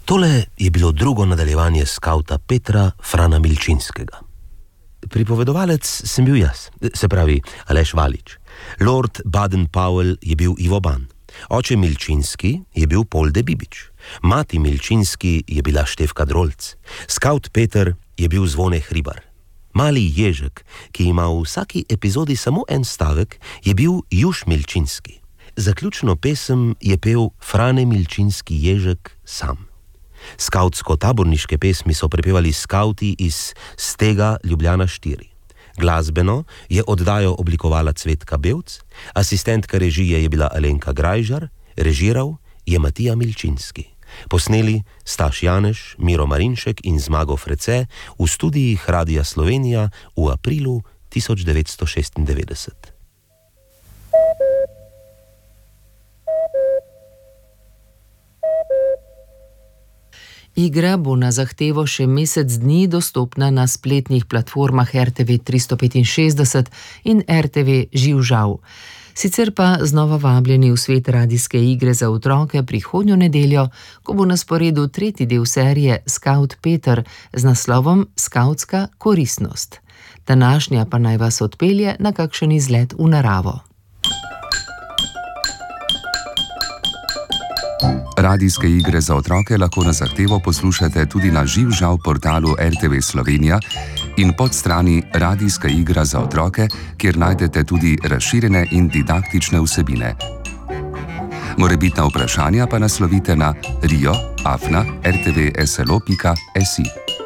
Tole je bilo drugo nadaljevanje skauta Petra Frana Milčinskega. Pripovedovalec sem bil jaz, se pravi Aleš Valič. Lord Baden-Powell je bil Ivo Ban. Oče Milčinski je bil Polde Bibič. Mati Milčinski je bila Štefka Drolc. Skaut Peter je bil Zvone Hribar. Mali Ježek, ki ima v vsaki epizodi samo en stavek, je bil Juš Milčinski. Zaključno pesem je pel Frane Milčinski Ježek sam. Skautsko-taborniške pesmi so prepevali skauti iz Stega Ljubljana 4. Glasbeno je oddajo oblikovala Cvetka Bevc, asistentka režije je bila Alenka Grajžar, režiral je Matija Milčinski. Posneli Staš Janeš, Miro Marinšek in Zmago Frece v studijih Radia Slovenija v aprilu 1996. Igra bo na zahtevo še mesec dni dostopna na spletnih platformah RTV 365 in RTV Živžav. Sicer pa znova vabljeni v svet radijske igre za otroke prihodnjo nedeljo, ko bo na sporedu tretji del serije Skaut Peter z naslovom Skautska koristnost. Današnja pa naj vas odpelje na kakšen izlet v naravo. Radijske igre za otroke lahko na zahtevo poslušate tudi na Živžav portalu RTV Slovenija in podstrani Radijska igra za otroke, kjer najdete tudi razširjene in didaktične vsebine. Morebitna vprašanja pa naslovite na rio@rtvslo.si.